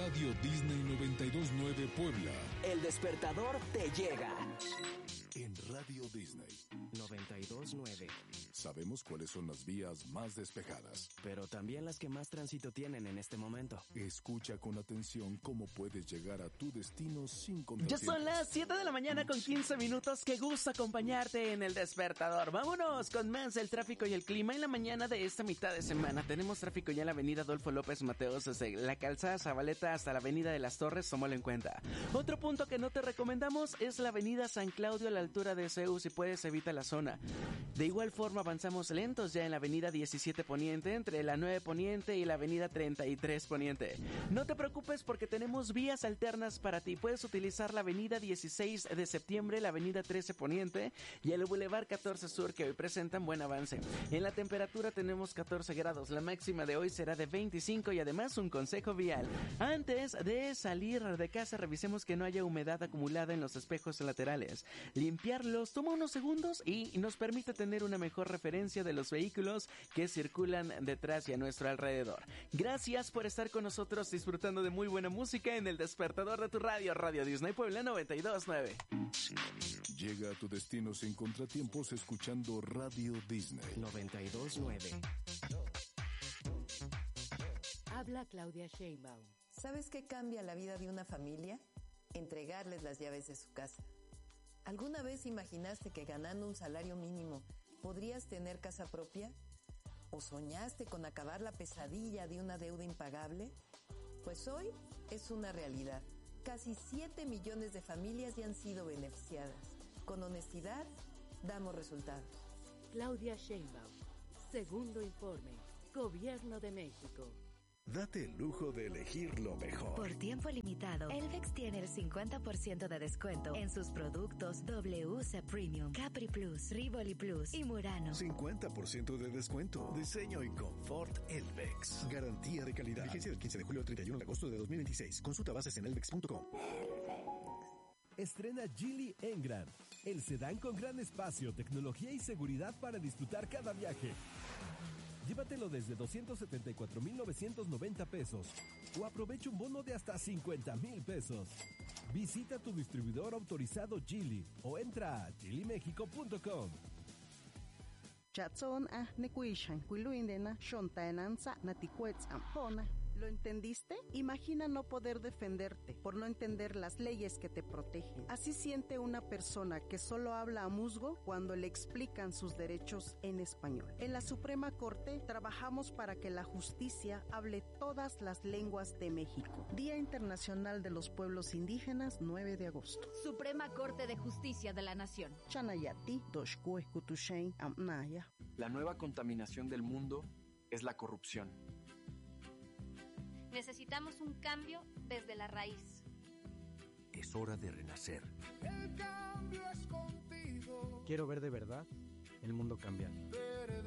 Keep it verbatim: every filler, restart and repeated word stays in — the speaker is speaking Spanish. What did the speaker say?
Radio Disney noventa y dos punto nueve Puebla. El despertador te llega. En Radio Disney noventa y dos punto nueve. Sabemos cuáles son las vías más despejadas, pero también las que más tránsito tienen en este momento. Escucha con atención cómo puedes llegar a tu destino sin contratiempos. Ya son las siete de la mañana con quince minutos. Qué gusto acompañarte en el despertador. Vámonos con más del tráfico y el clima. En la mañana de esta mitad de semana tenemos tráfico ya en la avenida Adolfo López Mateos, desde la calzada Zabaleta hasta la avenida de las Torres. Tómalo en cuenta. Otro punto que no te recomendamos es la avenida San Claudio a la altura de C E U. Si puedes, evita la zona. De igual forma avanzamos lentos ya en la avenida diecisiete Poniente, entre la nueve Poniente y la avenida treinta y tres Poniente. No te preocupes porque tenemos vías alternas para ti. Puedes utilizar la avenida dieciséis de septiembre, la avenida trece Poniente y el Boulevard catorce Sur, que hoy presentan buen avance. En la temperatura tenemos catorce grados, la máxima de hoy será de veinticinco y además un consejo vial. Antes de salir de casa, revisemos que no haya humedad acumulada en los espejos laterales. Limpiarlos toma unos segundos y nos permite tener una mejor referencia de los vehículos que circulan detrás y a nuestro alrededor. Gracias por estar con nosotros disfrutando de muy buena música en el despertador de tu radio, Radio Disney Puebla noventa y dos punto nueve. Llega a tu destino sin contratiempos escuchando Radio Disney noventa y dos punto nueve. Habla Claudia Sheinbaum. ¿Sabes qué cambia la vida de una familia? Entregarles las llaves de su casa. ¿Alguna vez imaginaste que ganando un salario mínimo podrías tener casa propia? ¿O soñaste con acabar la pesadilla de una deuda impagable? Pues hoy es una realidad. Casi siete millones de familias ya han sido beneficiadas. Con honestidad, damos resultados. Claudia Sheinbaum. Segundo informe. Gobierno de México. Date el lujo de elegir lo mejor. Por tiempo limitado, Elvex tiene el cincuenta por ciento de descuento en sus productos W C Premium, Capri Plus, Rivoli Plus y Murano. cincuenta por ciento de descuento. Diseño y confort Elvex. Garantía de calidad. Vigencia del quince de julio al treinta y uno de agosto de dos mil veintiséis. Consulta bases en elvex punto com. Estrena Geely Engrand, el sedán con gran espacio, tecnología y seguridad para disfrutar cada viaje. Llévatelo desde doscientos setenta y cuatro mil novecientos noventa pesos o aprovecha un bono de hasta cincuenta mil pesos. Visita tu distribuidor autorizado Geely o entra a geely mexico punto com. Chatson a nekuishan kuiluindena shontaenanza naticuetz ampona. ¿Lo entendiste? Imagina no poder defenderte por no entender las leyes que te protegen. Así siente una persona que solo habla a musgo cuando le explican sus derechos en español. En la Suprema Corte trabajamos para que la justicia hable todas las lenguas de México. Día Internacional de los Pueblos Indígenas, nueve de agosto. Suprema Corte de Justicia de la Nación. Chanayati, Doshkue, Kutushain, Amnaya. La nueva contaminación del mundo es la corrupción. Necesitamos un cambio desde la raíz. Es hora de renacer. El cambio es contigo. Quiero ver de verdad el mundo cambiar.